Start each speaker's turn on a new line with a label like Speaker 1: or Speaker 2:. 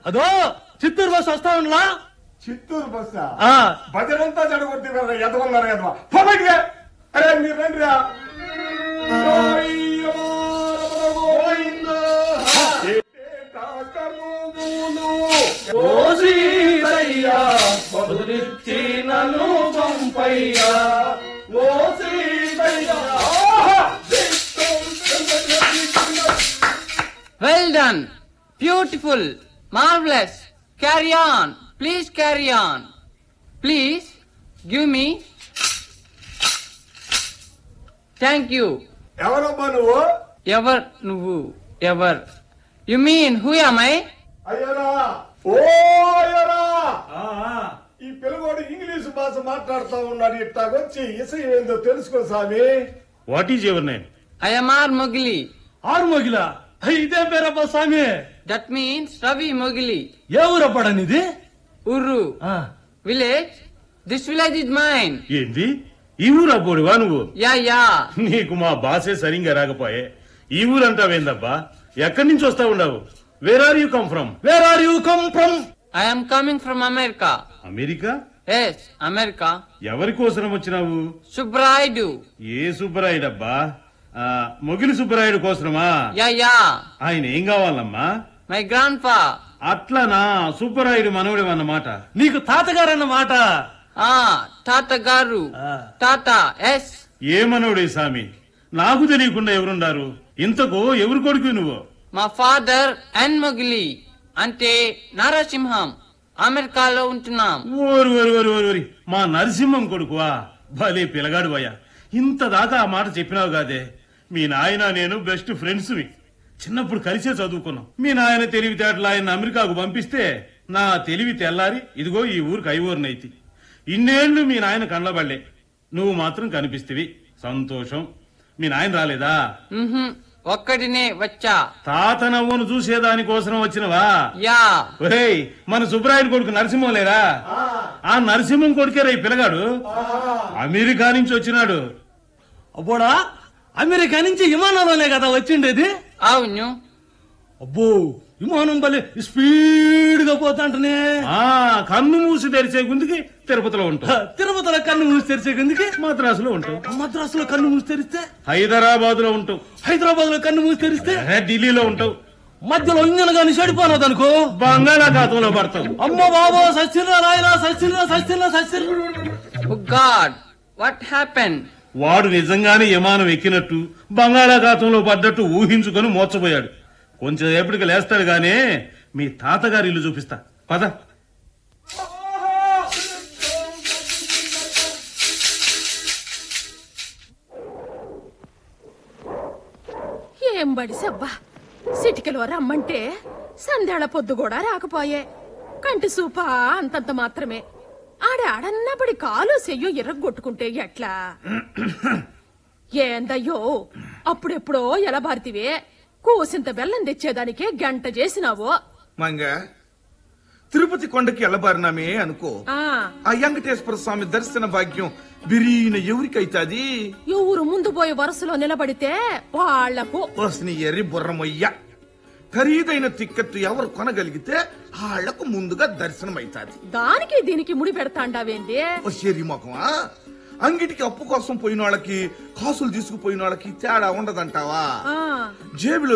Speaker 1: అదో చిత్తూరు బస్ వస్తా ఉండలా?
Speaker 2: చిత్తూరు బస్సా? బజరంతా జడగొట్టి ఎదవన్నారు ఎదవా బయటిగా. అరే మీరు రండిరా.
Speaker 1: నన్ను పంపయ్యా ఓ శ్రీదయ్యా.
Speaker 3: Well done. Beautiful. Marvelous. Carry on. Please carry on. Please give me. Thank you.
Speaker 2: ఎవరమ్మా నువ్వు?
Speaker 3: Ever. You mean who am I?
Speaker 2: అయ్యరా ఓ అయ్యరా, ఈ పిల్లవాడు ఇంగ్లీష్ భాష మాట్లాడుతూ ఉన్నాడు. ఇట్టాగొచ్చి ఇసయం ఏందో తెలుసుకో స్వామి.
Speaker 4: What is your name?
Speaker 3: I am R. Mogili.
Speaker 1: ఆరు మొగిలా? ఇదే పేరబ్బా స్వామి.
Speaker 3: That means Ravi Mogili.
Speaker 1: A ఊరప్పడనిది?
Speaker 3: Uru. Village. This village is mine.
Speaker 4: ఏంది ఈ ఊరు అబ్బోడువా నువ్వు?
Speaker 3: Yeah.
Speaker 4: నీకు మా భాషే సరిగ్గా రాకపోయే. ఈ ఊరంటావేందబ్బా? ఎక్కడి నుంచి వస్తా ఉండవు? Where are you come from?
Speaker 3: I am coming from America.
Speaker 4: America?
Speaker 3: Yes, America.
Speaker 4: ఎవరి కోసం వచ్చినావు?
Speaker 3: Subraidu.
Speaker 4: ఏ సుబ్బరాయుడబ్బా? మొగిలి సుబ్బరాయుడు కోసమా?
Speaker 3: Yeah.
Speaker 4: ఆయన ఏం కావాలమ్మా?
Speaker 3: My grandpa.
Speaker 4: అట్లనా? సుబ్బరాయుడు మనవడే అన్నమాట.
Speaker 1: నీకు తాతగారన్నమాట.
Speaker 3: Tata Garu. Tata, yes.
Speaker 4: ఏ మనవడే సామి? నాకు తెలియకుండా ఎవరున్నారు? ఇంతకు ఎవరు కొడుకు నువ్వు?
Speaker 3: మా ఫాదర్ అండ్ మొగిలి అంటే నారసింహం. అమెరికాలో ఉంటున్నాం.
Speaker 4: ఓరి మా నరసింహం కొడుకువా? భలే పిల్లగాడు భయ్యా. ఇంత దాకా ఆ మాట చెప్పినావు కాదే. మీ నాయన నేను బెస్ట్ ఫ్రెండ్స్. చిన్నప్పుడు కలిసే చదువుకున్నాం. మీ నాయన తెలివితేటలు ఆయన అమెరికాకు పంపిస్తే నా తెలివి తెల్లారి ఇదిగో ఈ ఊరికి ఐవోర్నైతి. ఇన్నేళ్లు మీ నాయన కండ్లబళ్లే, నువ్వు మాత్రం కనిపిస్తేవి. సంతోషం. మీ నాయన రాలేదా?
Speaker 3: ఒక్కడినే వచ్చా.
Speaker 4: తాత నవ్వును చూసేదానికోసం వచ్చినవా?
Speaker 3: యా.
Speaker 4: ఒరేయ్, మన సుబ్రాయుడు కొడుకు నరసింహం లేరా? ఆ నరసింహం కొడుకే రా ఈ పిల్లగాడు. అమెరికా నుంచి వచ్చినాడు.
Speaker 1: అబ్బోడా, అమెరికా నుంచి విమానంలోనే కదా వచ్చిండేది?
Speaker 3: అవును.
Speaker 1: అబ్బో, విమానం బలి స్పీడ్ గా పోతాంటనే.
Speaker 4: కన్ను మూసి తెరిచే గుందికి తిరుపతిలో ఉంటావు.
Speaker 1: తిరుపతిలో కన్ను మూసి తెరిచే గుందికి
Speaker 4: మద్రాసులో ఉంటావు.
Speaker 1: మద్రాసులో కన్ను మూసి తెరిస్తే
Speaker 4: హైదరాబాద్ లో ఉంటావు.
Speaker 1: హైదరాబాద్ లో కన్ను మూసి తెరిస్తే
Speaker 4: ఢిల్లీలో ఉంటావు.
Speaker 1: మధ్యలో ఇంజన్ గాని చెడిపోనదు అనుకో,
Speaker 4: బంగాళాఖాతంలో పడతావు.
Speaker 1: అమ్మ బాబో, సచ్చిరా రాయరా, సచ్చిరా.
Speaker 3: God, what happen?
Speaker 4: వాడు నిజంగానే విమానం ఎక్కినట్టు బంగాళాఖాతంలో పడ్డట్టు ఊహించుకొని మోర్చపోయాడు. కొంచెం ఎప్పటికి లేస్తాడు గానే మీ తాతగారి ఇల్లు చూపిస్తా పద.
Speaker 5: ఏం బడి సబ్బా, సిటికలో రమ్మంటే సంధ్యాళ పొద్దు కూడా రాకపోయే. కంటి సూపా అంతంత మాత్రమే. ఆడన్నబడి కాలు చెయ్యో ఎర్రగొట్టుకుంటే ఎట్లా? ఏందయ్యో, అప్పుడెప్పుడో ఎలా భారతివే? కూసింత బెల్లం తెచ్చేదానికే గంట చేసినావో.
Speaker 6: మంగ, తిరుపతి కొండకి ఎల్లబారినామే అనుకో, ఆ వెంకటేశ్వర స్వామి దర్శన భాగ్యం బిరీన ఎవరికైతాది?
Speaker 5: ఎవరు ముందు పోయి వరుసలో నిలబడితే వాళ్లకు.
Speaker 6: నీ ఎర్రి బుర్రమయ్య, ఖరీదైన టిక్కెట్ ఎవరు కొనగలిగితే వాళ్లకు ముందుగా దర్శనం అవుతాది.
Speaker 5: దానికి దీనికి ముడి పెడతాండావేంది?
Speaker 6: షెరి మొఖమా? అంగిటికి అప్పు కోసం పోయిన వాళ్ళకి, కాసులు తీసుకుపోయిన వాళ్ళకి తేడా ఉండదంటావా? జేబులో